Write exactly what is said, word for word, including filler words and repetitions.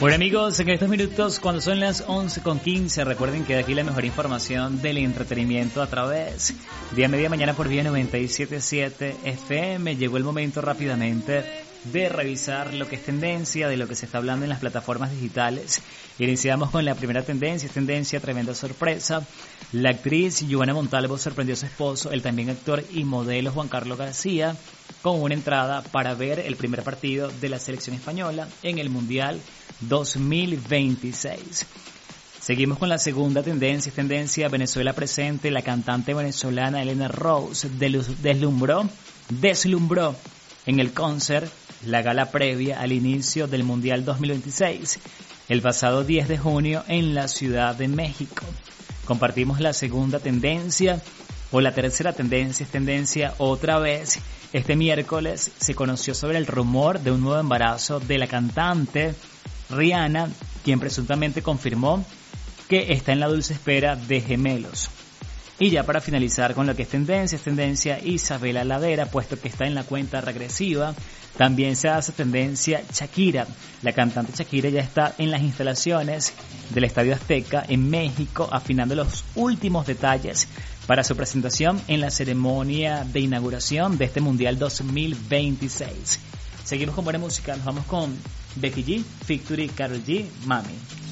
Bueno amigos, en estos minutos cuando son las once con quince, recuerden que de aquí la mejor información del entretenimiento a través de a media mañana por Vía noventa y siete punto siete F M. Llegó el momento rápidamente de revisar lo que es tendencia, de lo que se está hablando en las plataformas digitales. Iniciamos con la primera tendencia, es tendencia tremenda sorpresa. La actriz Joana Montalvo sorprendió a su esposo, el también actor y modelo Juan Carlos García, con una entrada para ver el primer partido de la selección española en el Mundial dos mil veintiséis. Seguimos con la segunda tendencia, es tendencia Venezuela presente. La cantante venezolana Elena Rose deslumbró, deslumbró en el concert, la gala previa al inicio del Mundial dos mil veintiséis, el pasado diez de junio en la Ciudad de México. Compartimos la segunda tendencia, o la tercera tendencia, es tendencia otra vez. Este miércoles se conoció sobre el rumor de un nuevo embarazo de la cantante Rihanna, quien presuntamente confirmó que está en la dulce espera de gemelos. Y ya para finalizar con lo que es tendencia, es tendencia Isabela Lavera, puesto que está en la cuenta regresiva. También se hace tendencia Shakira. La cantante Shakira ya está en las instalaciones del Estadio Azteca en México, afinando los últimos detalles para su presentación en la ceremonia de inauguración de este Mundial dos mil veintiséis. Seguimos con buena música, nos vamos con Becky G, Victory, Karol G, Mami.